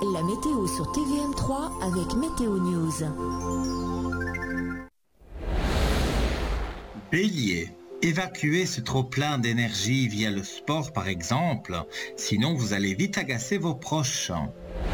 La météo sur TVM3 avec Météo News. Bélier. Évacuez ce trop-plein d'énergie via le sport par exemple, sinon vous allez vite agacer vos proches.